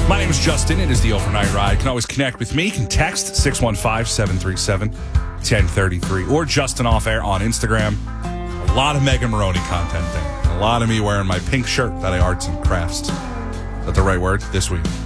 My name is Justin. It is the Overnight Ride. You can always connect with me. You can text 615-737-1033 or Justin Off Air on Instagram. A lot of Megan Maroney content there. A lot of me wearing my pink shirt that I arts and crafts. Is that the right word? This week.